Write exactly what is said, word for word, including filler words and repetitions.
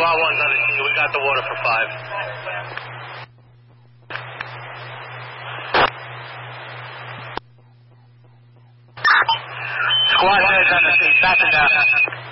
Squad one's on the scene. We got the water for five. Squad heads on the scene. Back and down.